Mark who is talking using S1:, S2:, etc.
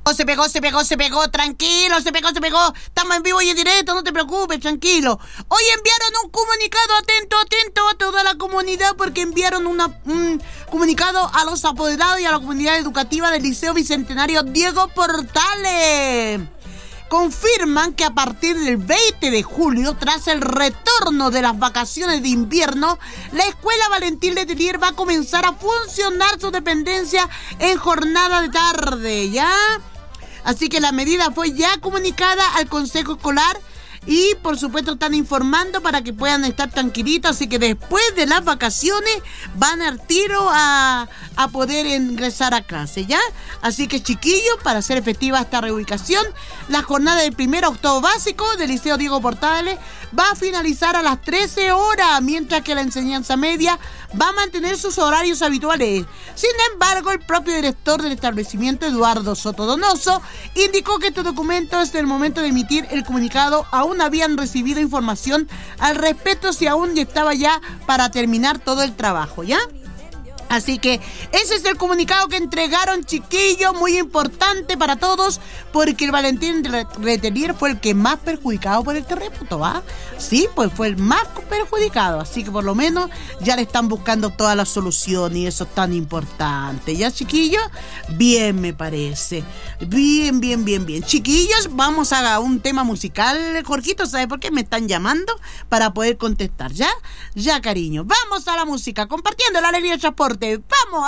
S1: Tranquilo, se pegó. Estamos en vivo y en directo, no te preocupes, tranquilo. Hoy enviaron un comunicado, atento a toda la comunidad, porque enviaron un comunicado a los apoderados y a la comunidad educativa del Liceo Bicentenario Diego Portales. Confirman que a partir del 20 de julio, tras el retorno de las vacaciones de invierno, la Escuela Valentín Letelier va a comenzar a funcionar su dependencia en jornada de tarde, ¿ya? Así que la medida fue ya comunicada al Consejo Escolar y, por supuesto, están informando para que puedan estar tranquilitos. Así que después de las vacaciones van al tiro a poder ingresar a clase, ¿ya? Así que, chiquillos, para hacer efectiva esta reubicación, la jornada del 1er a 8º básico del Liceo Diego Portales va a finalizar a las 13 horas, mientras que la enseñanza media va a mantener sus horarios habituales. Sin embargo, el propio director del establecimiento, Eduardo Soto Donoso, indicó que estos documentos, desde el momento de emitir el comunicado, aún habían recibido información al respecto, si aún estaba ya para terminar todo el trabajo, ¿ya? Así que ese es el comunicado que entregaron, chiquillos, muy importante para todos, porque el Valentín Letelier fue el que más perjudicado por el terremoto, ¿va? Sí, pues fue el más perjudicado, así que por lo menos ya le están buscando toda la solución y eso es tan importante, ¿ya, chiquillos? Bien, me parece. Bien. Chiquillos, vamos a un tema musical. Jorgito, ¿sabe por qué me están llamando? Para poder contestar, ¿ya? Ya, cariño. Vamos a la música, compartiendo la alegría del transporte. ¡Vamos!